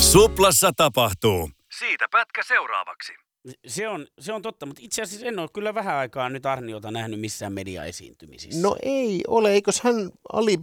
Suplassa tapahtuu. Siitä pätkä seuraavaksi. Se on totta, mutta itse asiassa en ole kyllä vähän aikaa nyt Arniota nähnyt missään mediaesiintymisissä. No ei ole, eikös hän Ali B